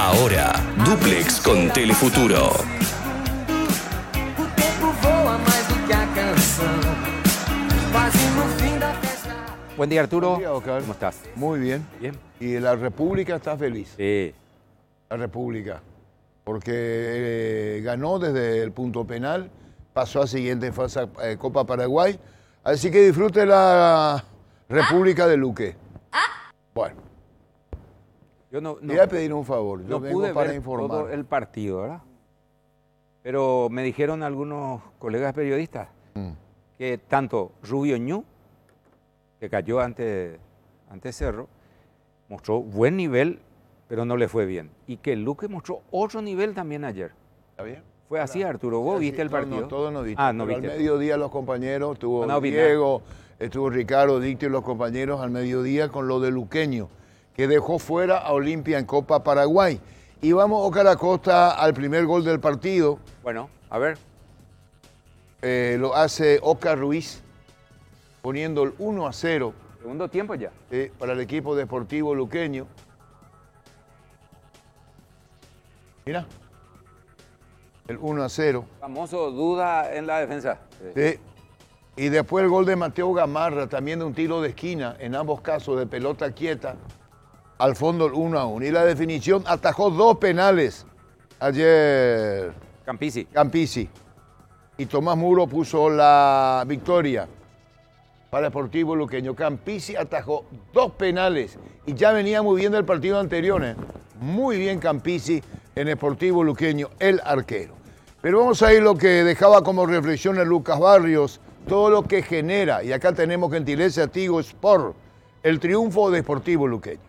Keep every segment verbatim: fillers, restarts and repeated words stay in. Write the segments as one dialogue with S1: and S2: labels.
S1: Ahora, Duplex con Telefuturo.
S2: Buen día, Arturo.
S3: Buen día, Oscar.
S2: ¿Cómo estás?
S3: Muy bien.
S2: Bien.
S3: Y la República está feliz.
S2: Sí.
S3: La República. Porque eh, ganó desde el punto penal, pasó a siguiente fase, eh, Copa Paraguay. Así que disfrute la República de Luque. Bueno.
S2: Yo no, no,
S3: Voy a pedir un favor. Yo
S2: no
S3: vengo
S2: pude
S3: para
S2: ver
S3: informar.
S2: todo el partido, ¿verdad? Pero me dijeron algunos colegas periodistas
S3: Mm.
S2: que tanto Rubio Ñu, que cayó ante, ante Cerro, mostró buen nivel, pero no le fue bien. Y que Luque mostró otro nivel también ayer.
S3: ¿Está bien?
S2: Fue así, Arturo. ¿Vos
S3: Sí,
S2: viste el
S3: no,
S2: partido?
S3: No, todo no viste.
S2: Ah, no
S3: Pero
S2: viste.
S3: al mediodía los compañeros, estuvo
S2: Van a opinar.
S3: Diego, estuvo Ricardo, Dicto y los compañeros al mediodía con lo de Luqueño, que dejó fuera a Olimpia en Copa Paraguay. Y vamos, Oscar Acosta, al primer gol del partido.
S2: Bueno, a ver.
S3: Eh, lo hace Oscar Ruiz, poniendo el uno a cero
S2: Segundo tiempo ya.
S3: eh, para el equipo deportivo luqueño. Mira, el uno a cero.
S2: Famoso duda en la defensa.
S3: Sí. Y después el gol de Mateo Gamarra, también de un tiro de esquina, en ambos casos de pelota quieta, al fondo el uno a uno. Y la definición, atajó dos penales ayer
S2: Campisi.
S3: Campisi. Y Tomás Muro puso la victoria para Deportivo Luqueño. Campisi atajó dos penales y ya venía muy bien del partido anterior. ¿eh? Muy bien Campisi en Deportivo Luqueño, el arquero. Pero vamos a ir lo que dejaba como reflexión en Lucas Barrios, todo lo que genera, y acá tenemos gentileza Tigo Sport, el triunfo de Deportivo Luqueño.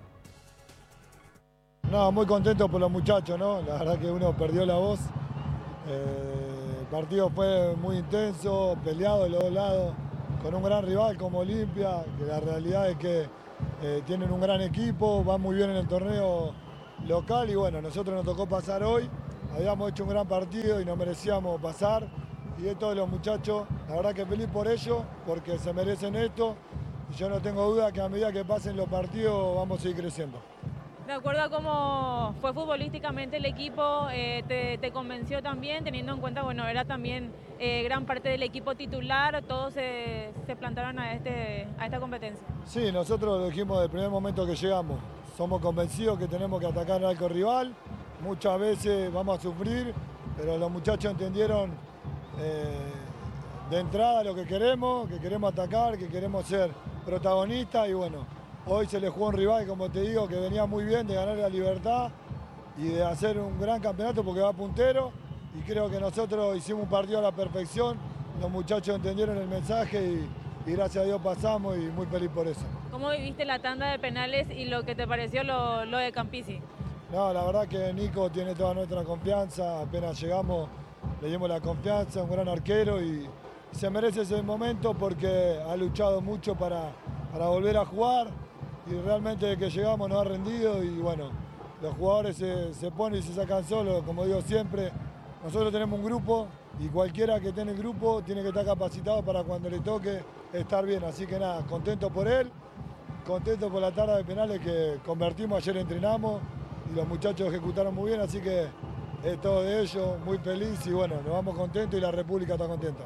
S4: No, muy contento por los muchachos, ¿no? La verdad que uno perdió la voz. Eh, el partido fue muy intenso, peleado de los dos lados, con un gran rival como Olimpia, que la realidad es que eh, tienen un gran equipo, van muy bien en el torneo local y bueno, nosotros nos tocó pasar hoy, habíamos hecho un gran partido y nos merecíamos pasar. Y de todos los muchachos, la verdad que feliz por ellos, porque se merecen esto y yo no tengo duda que a medida que pasen los partidos vamos a ir creciendo.
S5: De acuerdo a cómo fue futbolísticamente el equipo, eh, te, te convenció también, teniendo en cuenta, bueno, era también eh, gran parte del equipo titular, todos se, se plantaron a, este, a esta competencia.
S4: Sí, nosotros lo dijimos desde el primer momento que llegamos, somos convencidos que tenemos que atacar al arco rival, muchas veces vamos a sufrir, pero los muchachos entendieron eh, de entrada lo que queremos, que queremos atacar, que queremos ser protagonistas y bueno, hoy se le jugó un rival, como te digo, que venía muy bien de ganar la Libertad y de hacer un gran campeonato porque va puntero y creo que nosotros hicimos un partido a la perfección, los muchachos entendieron el mensaje y, y gracias a Dios pasamos y muy feliz por eso.
S5: ¿Cómo viviste la tanda de penales y lo que te pareció lo, lo de Campisi?
S4: No, la verdad que Nico tiene toda nuestra confianza, apenas llegamos le dimos la confianza, un gran arquero y se merece ese momento porque ha luchado mucho para, para volver a jugar y realmente desde que llegamos nos ha rendido y bueno, los jugadores se, se ponen y se sacan solos, como digo siempre, nosotros tenemos un grupo y cualquiera que esté en el grupo tiene que estar capacitado para cuando le toque estar bien, así que nada, contento por él, contento por la tanda de penales que convertimos, ayer entrenamos y los muchachos ejecutaron muy bien, así que es todo de ellos, muy feliz y bueno, nos vamos contentos y la República está contenta.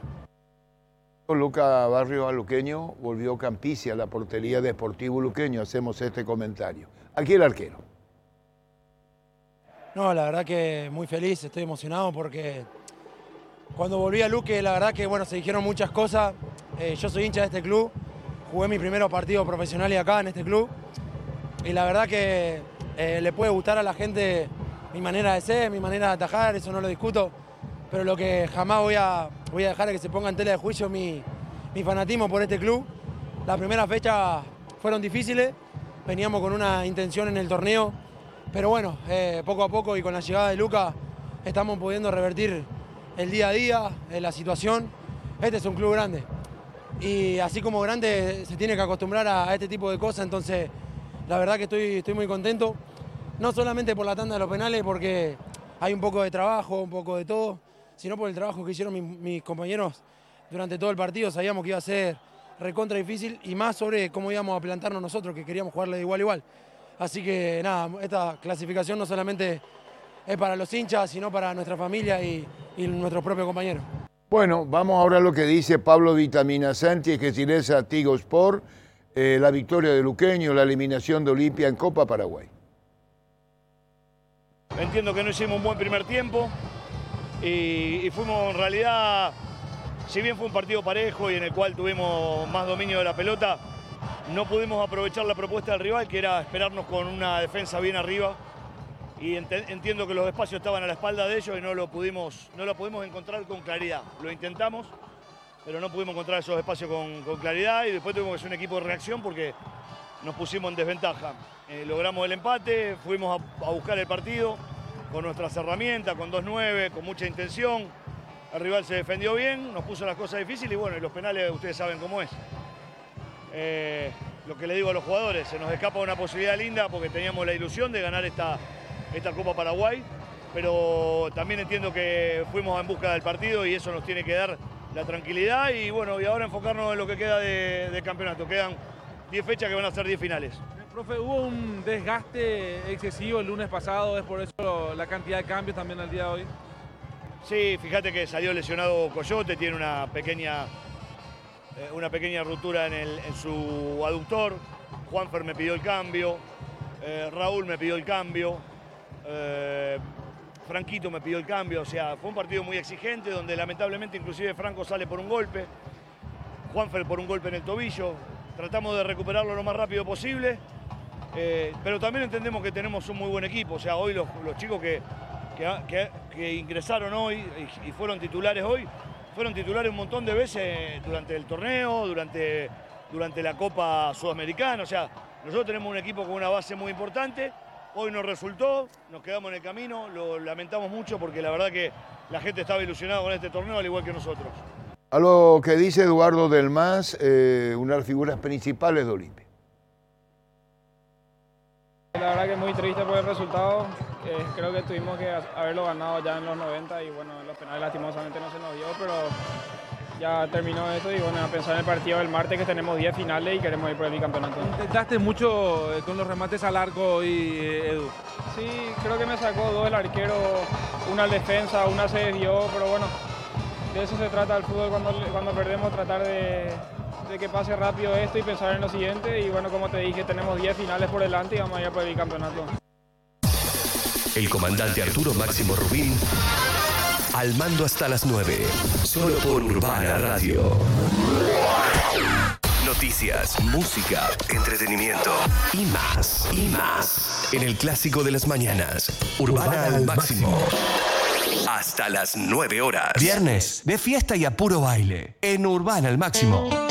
S3: Lucas Barrios Luqueño volvió Campisi a la portería de Deportivo Luqueño. Hacemos este comentario. Aquí el arquero.
S6: No, la verdad que muy feliz, estoy emocionado porque cuando volví a Luque, la verdad que bueno, se dijeron muchas cosas. Eh, yo soy hincha de este club, jugué mis primeros partidos profesionales acá en este club y la verdad que eh, le puede gustar a la gente mi manera de ser, mi manera de atajar, eso no lo discuto, pero lo que jamás voy a, voy a dejar es que se ponga en tela de juicio mi, mi fanatismo por este club. Las primeras fechas fueron difíciles, veníamos con una intención en el torneo, pero bueno, eh, poco a poco y con la llegada de Lucas estamos pudiendo revertir el día a día, eh, la situación. Este es un club grande y así como grande se tiene que acostumbrar a, a este tipo de cosas, entonces la verdad que estoy, estoy muy contento. No solamente por la tanda de los penales, porque hay un poco de trabajo, un poco de todo, sino por el trabajo que hicieron mis, mis compañeros durante todo el partido. Sabíamos que iba a ser recontra difícil y más sobre cómo íbamos a plantarnos nosotros, que queríamos jugarle de igual a igual. Así que nada, esta clasificación no solamente es para los hinchas, sino para nuestra familia y, y nuestros propios compañeros.
S3: Bueno, vamos ahora a lo que dice Pablo Vitamina Santi, que Tiresa Tigo Sport, eh, la victoria de Luqueño, la eliminación de Olimpia en Copa Paraguay.
S7: Entiendo que no hicimos un buen primer tiempo y, y fuimos en realidad, si bien fue un partido parejo y en el cual tuvimos más dominio de la pelota, no pudimos aprovechar la propuesta del rival, que era esperarnos con una defensa bien arriba. Y ent entiendo que los espacios estaban a la espalda de ellos y no lo pudimos, no lo pudimos encontrar con claridad. Lo intentamos, pero no pudimos encontrar esos espacios con, con claridad y después tuvimos que ser un equipo de reacción porque nos pusimos en desventaja. Eh, logramos el empate, fuimos a, a buscar el partido con nuestras herramientas, con dos nueve, con mucha intención. El rival se defendió bien, nos puso las cosas difíciles y bueno, y los penales ustedes saben cómo es. Eh, lo que le digo a los jugadores, se nos escapa una posibilidad linda porque teníamos la ilusión de ganar esta, esta Copa Paraguay, pero también entiendo que fuimos en busca del partido y eso nos tiene que dar la tranquilidad y bueno, y ahora enfocarnos en lo que queda de, de campeonato. Quedan diez fechas que van a ser diez finales.
S8: Profe, hubo un desgaste excesivo el lunes pasado, es por eso la cantidad de cambios también al día de hoy.
S7: Sí, fíjate que salió lesionado Coyote, tiene una pequeña, eh, una pequeña ruptura en, el, en su aductor. Juanfer me pidió el cambio, eh, Raúl me pidió el cambio, eh, Franquito me pidió el cambio. O sea, fue un partido muy exigente donde lamentablemente inclusive Franco sale por un golpe, Juanfer por un golpe en el tobillo. Tratamos de recuperarlo lo más rápido posible, eh, pero también entendemos que tenemos un muy buen equipo. O sea, hoy los, los chicos que... Que, que, que ingresaron hoy y, y fueron titulares hoy, fueron titulares un montón de veces durante el torneo, durante, durante la Copa Sudamericana. O sea, nosotros tenemos un equipo con una base muy importante. Hoy nos resultó, nos quedamos en el camino, lo lamentamos mucho porque la verdad que la gente estaba ilusionada con este torneo al igual que nosotros.
S3: A lo que dice Eduardo Del Mas, eh, una de las figuras principales de Olimpia.
S9: La verdad que es muy triste por el resultado, eh, creo que tuvimos que haberlo ganado ya en los noventa y bueno, en los penales lastimosamente no se nos dio, pero ya terminó eso y bueno, a pensar en el partido del martes que tenemos diez finales y queremos ir por el bicampeonato.
S8: Intentaste mucho con los remates al arco y Edu.
S9: Sí, creo que me sacó dos el arquero, una al defensa, una se desvió, pero bueno, de eso se trata el fútbol cuando, cuando perdemos, tratar de... de que pase rápido esto y pensar en lo siguiente y bueno, como te dije, tenemos diez finales por delante y vamos a ir por el bicampeonato.
S1: El comandante Arturo Máximo Rubín al mando hasta las nueve, solo por Urbana Radio. Noticias, música, entretenimiento y más, y más. En el clásico de las mañanas, Urbana, Urbana al máximo. máximo. Hasta las nueve horas. Viernes de fiesta y a puro baile. En Urbana al máximo.